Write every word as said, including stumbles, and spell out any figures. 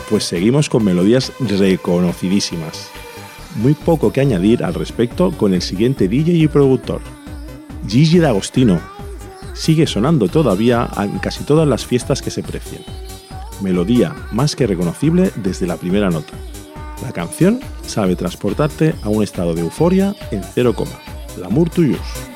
Pues seguimos con melodías reconocidísimas. Muy poco que añadir al respecto con el siguiente D J y productor, Gigi D'Agostino. Sigue sonando todavía en casi todas las fiestas que se precien. Melodía más que reconocible desde la primera nota. La canción sabe transportarte a un estado de euforia en cero coma. L'amour toujours.